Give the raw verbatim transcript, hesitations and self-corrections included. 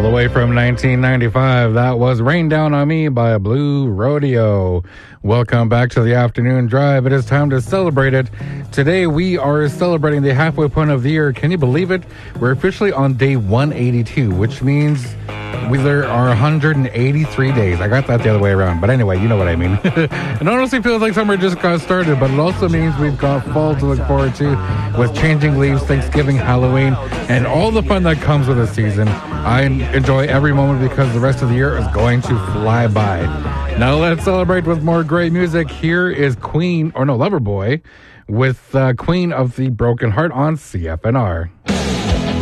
the way from nineteen ninety-five, that was Rain Down on Me by Blue Rodeo. Welcome back to the afternoon drive. It is time to celebrate it. Today we are celebrating the halfway point of the year. Can you believe it? We're officially on day one eighty-two, which means we, there are one hundred eighty-three days. I got that the other way around, but anyway, you know what I mean. It honestly feels like summer just got started, but it also means we've got fall to look forward to with changing leaves, Thanksgiving, Halloween, and all the fun that comes with the season. I enjoy every moment because the rest of the year is going to fly by. Now let's celebrate with more great music. Here is Queen, or no, Loverboy, with uh, Queen of the Broken Heart on C F N R.